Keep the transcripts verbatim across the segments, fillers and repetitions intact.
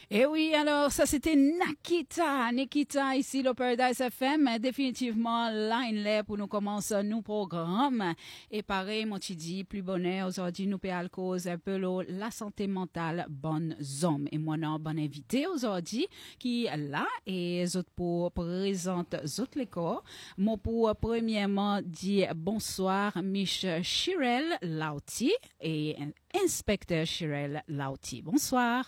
Et oui, alors ça c'était Nakita, Nikita ici le Paradise F M, définitivement là il est pour nous commencer nos programmes. Et pareil, mon dit plus bonheur aujourd'hui nous peut cause un peu le, la santé mentale bonnes hommes. Et moi non bon invité aujourd'hui qui est là et autres pour présente autres les corps. Moi pour premièrement dire bonsoir Mich Chirel Lauti et inspecteur Chirel Lauti. Bonsoir.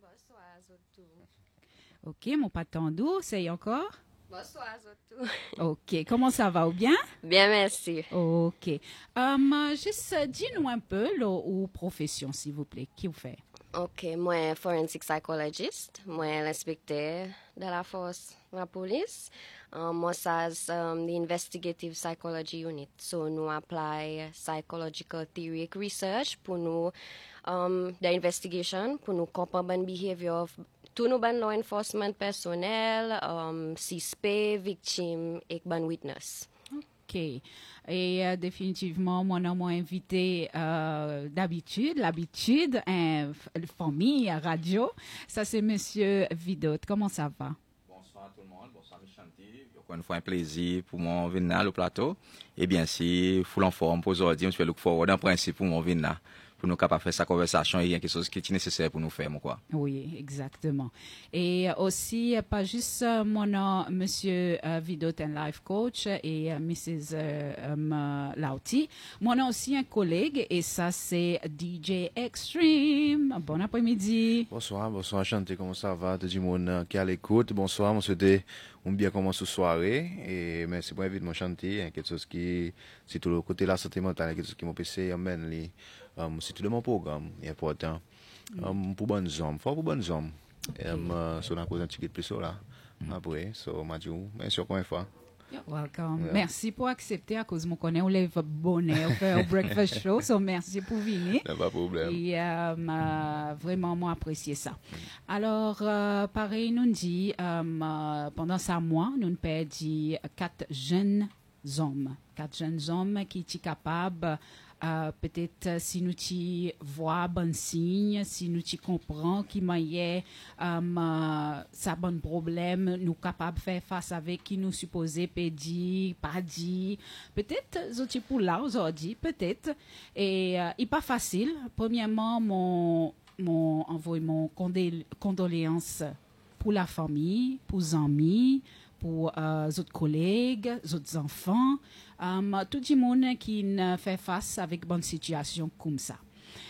Ok, mon patin doux, c'est encore? Bonsoir, Zotou. Ok, comment ça va ou bien? Bien, merci. Ok. Um, juste uh, dis-nous un peu là, ou profession, s'il vous plaît. Qui vous fait? Ok, moi, forensic psychologist. Moi, l'inspecteur de la force de la police. Um, moi, ça, c'est um, the investigative psychology unit. So, nous apply psychological theory research pour nous, um, the investigation, pour nous comprendre le behavior of tous nos ban law enforcement personnel, um, suspect, victime et ban witness. Ok. Et euh, définitivement, mon nom m'a invité euh, d'habitude, l'habitude, hein, famille, radio. Ça, c'est Monsieur Vidot. Comment ça va? Bonsoir tout le monde, bonsoir Michanti. Encore une fois, un plaisir pour mon venir au plateau. Et bien, si full en forme pour aujourd'hui, on se look forward en principe pour mon venir. Pour nous capables de faire sa conversation, il y a quelque chose qui est nécessaire pour nous faire, quoi. Oui, exactement. Et aussi, pas juste euh, mon nom, Monsieur euh, Vidot, un life coach, et euh, Missus Euh, um, Lauti. Mon nom aussi un collègue, et ça, c'est D J Extreme. Bon après-midi. Bonsoir, bonsoir, Chanté, comment ça va? Tout le monde qui est à l'écoute. Bonsoir, on souhaite un bien commencer la soirée. Et merci pour l'invitation, Chanté. Quelque chose qui, c'est tout le côté de la santé mentale, quelque chose qui m'a passé, amène les. Um, c'est tout de mon programme, est important. Um, pour bonnes hommes, faut pour bonnes hommes. Et um, uh, sur la cause un petit peu plus là. Après, so, Mathieu, merci encore une fois. You're welcome. Yeah. Merci pour accepter à cause de mon connaît, on lève bonheur, faire un breakfast show. So, merci pour venir. Pas de problème. Et euh, euh, vraiment, moi, apprécié ça. Alors, euh, pareil, nous dit, euh, euh, pendant ça mois, nous perdu quatre jeunes hommes. Quatre jeunes hommes qui étaient capables Euh, peut-être euh, si nous t'y voit bon signe, si nous t'y comprend qui maillait um, euh, ça bon problème, nous capables de faire face avec qui nous supposé pédi, pas dit, peut-être zoti pour là aujourd'hui, peut-être, et euh, il pas facile. Premièrement, mon mon envoie mon condé, condoléances pour la famille, pour les amis, pour euh, les autres collègues, les autres enfants, um, tout le monde qui ne fait face avec une bonne situation comme ça.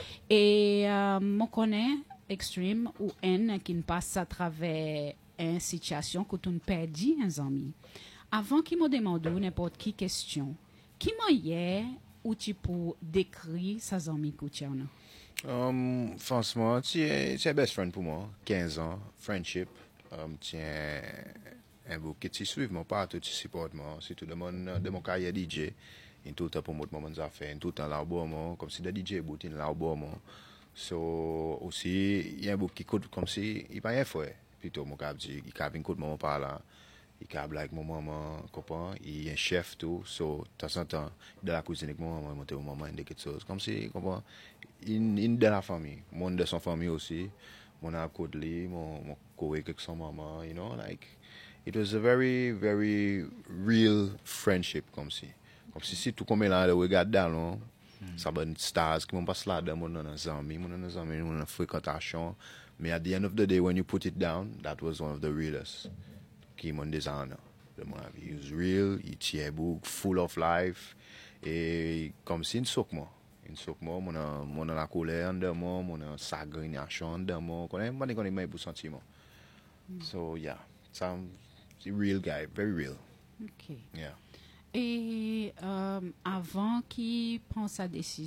Et euh, je connais Extreme ou N qui ne passe à travers une situation que tu perdu un ami. Avant qu'il me demande n'importe quelle question, qui m'a hier ou tu peux décrire ses amis que tu as? Um, franchement, c'est un best friend pour moi. quinze ans, friendship. Um, tiens, un beau qui suit mon partout, qui supporte moi. C'est tout le monde de mon carrière D J. Et tout le temps pour moi, mon affaire, tout le temps là moi, comme si le D J bout, il là moi. So, aussi, il y a un beau qui coûte comme si, il pas rien fait. Plutôt, mon cap dit, il cap une coûte mon par là. Il cap like mon maman, copain, il y a un chef tout. So, de temps en temps, de la cuisine avec mon maman, monter au maman, des quelque chose. Comme si, comprends, il est de la famille. Mon de son famille aussi. Mon a côté mon mon collègue avec son maman, you know, like it was a very very real friendship comme si comme si si tout comme là le regarde là non ça bonne stars qui m'ont pas là dans mon amis mon amis mon fréquentation mais at the end of the day when you put it down that was one of the realest qui m'ont designer de mon avis. He was real, il tient beaucoup full of life et comme si une soque moi in sok mo mon a mon a la colère en moi mon a sagrination en moi connais pas connais mais pour sentiment so yeah some real guy very real. Ok. Yeah. Et euh, avant qu'il prenne sa décision